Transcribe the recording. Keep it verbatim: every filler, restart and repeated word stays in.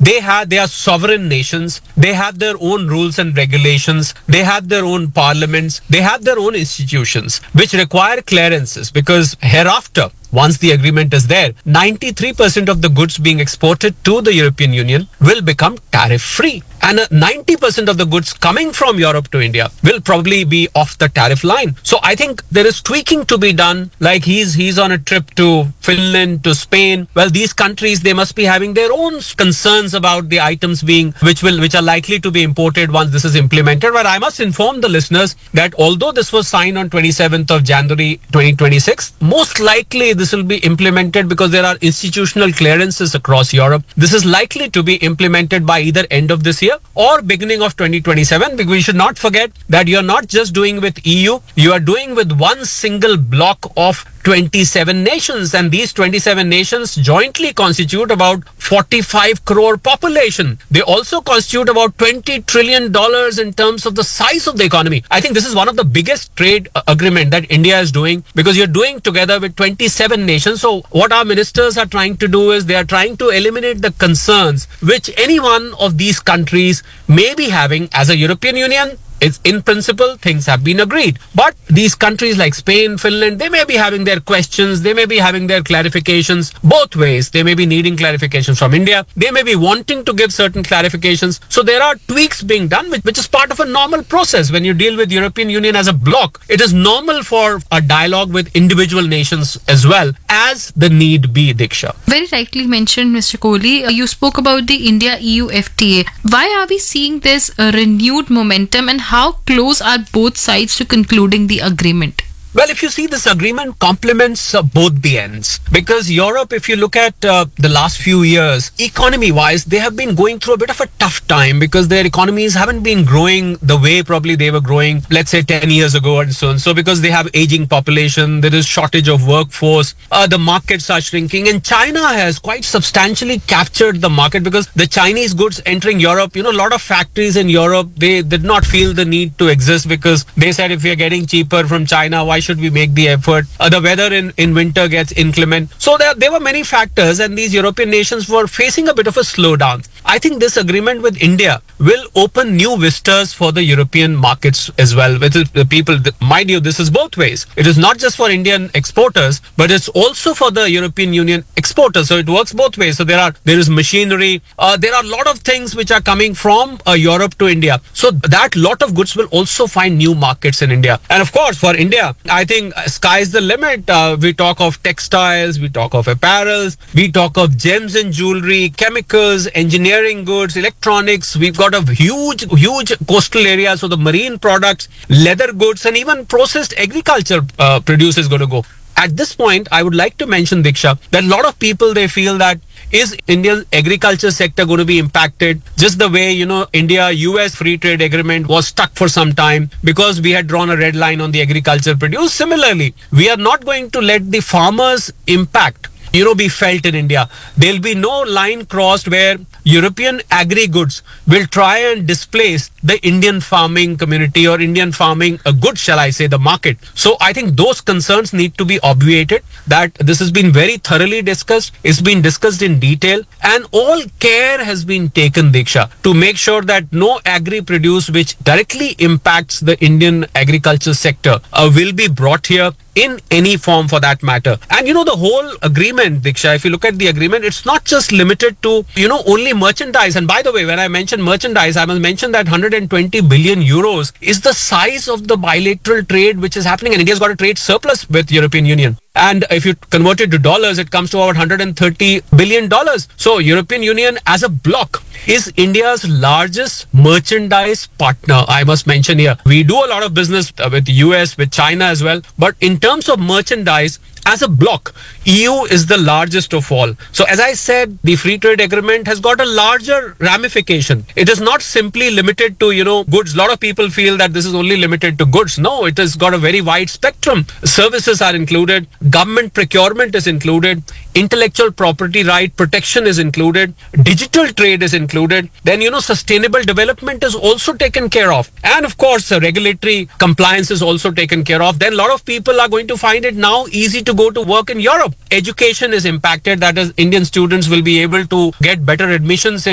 They have, they are sovereign nations. They have their own rules and regulations. They have their own parliaments. They have their own institutions, which require clearances, because hereafter, once the agreement is there, ninety-three percent of the goods being exported to the European Union will become tariff-free. And uh, ninety percent of the goods coming from Europe to India will probably be off the tariff line. So I think there is tweaking to be done. Like he's he's on a trip to Finland, to Spain. Well, these countries, they must be having their own concerns about the items being, which will, which are likely to be imported once this is implemented. But I must inform the listeners that although this was signed on twenty-seventh of January twenty twenty-six, most likely this will be implemented because there are institutional clearances across Europe. This is likely to be implemented by either end of this year or beginning of twenty twenty-seven. We should not forget that you're not just doing with E U, you are doing with one single block of twenty-seven nations, and these twenty-seven nations jointly constitute about forty-five crore population. They also constitute about twenty trillion dollars in terms of the size of the economy. I think this is one of the biggest trade uh, agreement that India is doing, because you're doing together with twenty-seven nations. So what our ministers are trying to do is they are trying to eliminate the concerns which any one of these countries may be having as a European Union. It's in principle, things have been agreed. But these countries like Spain, Finland, they may be having their questions. They may be having their clarifications both ways. They may be needing clarifications from India. They may be wanting to give certain clarifications. So there are tweaks being done, which, which is part of a normal process. When you deal with European Union as a bloc, it is normal for a dialogue with individual nations as well, as the need be, Diksha. Very rightly mentioned, Mister Kohli. Uh, you spoke about the India-E U F T A. Why are we seeing this uh, renewed momentum, and how close are both sides to concluding the agreement? Well, if you see, this agreement complements uh, both the ends, because Europe, if you look at uh, the last few years, economy-wise, they have been going through a bit of a tough time because their economies haven't been growing the way probably they were growing, let's say ten years ago and so on. So because they have aging population, there is shortage of workforce, uh, the markets are shrinking, and China has quite substantially captured the market because the Chinese goods entering Europe, you know, a lot of factories in Europe, they did not feel the need to exist because they said if we are getting cheaper from China, why should we make the effort? Uh, the weather in, in winter gets inclement. So there, there were many factors, and these European nations were facing a bit of a slowdown. I think this agreement with India will open new vistas for the European markets as well. With the people, mind you, this is both ways. It is not just for Indian exporters, but it's also for the European Union exporters. So it works both ways. So there are there is machinery. Uh, there are a lot of things which are coming from uh, Europe to India. So that lot of goods will also find new markets in India. And of course, for India, I think uh, sky's the limit. Uh, we talk of textiles, we talk of apparels, we talk of gems and jewelry, chemicals, engineering goods, electronics. We've got a huge, huge coastal area. So the marine products, leather goods, and even processed agriculture uh, produce is going to go. At this point, I would like to mention, Diksha, that a lot of people, they feel that is Indian agriculture sector going to be impacted just the way, you know, India-U S free trade agreement was stuck for some time because we had drawn a red line on the agriculture produce. Similarly, we are not going to let the farmers' impact, you know, be felt in India. There'll be no line crossed where European agri-goods will try and displace the Indian farming community or Indian farming uh, goods, shall I say, the market. So I think those concerns need to be obviated, that this has been very thoroughly discussed. It's been discussed in detail, and all care has been taken, Diksha, to make sure that no agri-produce which directly impacts the Indian agriculture sector uh, will be brought here in any form for that matter. And you know, the whole agreement, Diksha, if you look at the agreement, it's not just limited to, you know, only merchandise. And by the way, when I mention merchandise, I must mention that one hundred twenty billion euros is the size of the bilateral trade which is happening, and India's got a trade surplus with European Union. And if you convert it to dollars, it comes to about one hundred thirty billion dollars. So European Union as a bloc is India's largest merchandise partner, I must mention here. We do a lot of business with the U S, with China as well. But in terms of merchandise, as a bloc, E U is the largest of all. So as I said, the free trade agreement has got a larger ramification. It is not simply limited to, you know, goods. A lot of people feel that this is only limited to goods. No, it has got a very wide spectrum. Services are included. Government procurement is included. Intellectual property right protection is included. Digital trade is included. Then, you know, sustainable development is also taken care of. And of course, uh, regulatory compliance is also taken care of. Then a lot of people are going to find it now easy to go to work in Europe. Education is impacted. That is, Indian students will be able to get better admissions in